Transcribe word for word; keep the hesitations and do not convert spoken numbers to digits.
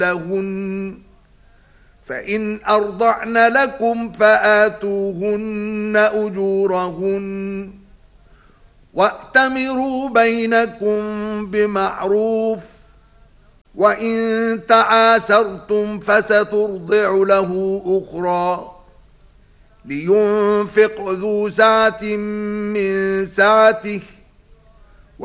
أُمَّهَاتِهِنَّ فإن أرضعن لكم فآتوهن أجورهن وأتمروا بينكم بمعروف وإن تعاسرتم فسترضع له أخرى لينفق ذو سعة من سعته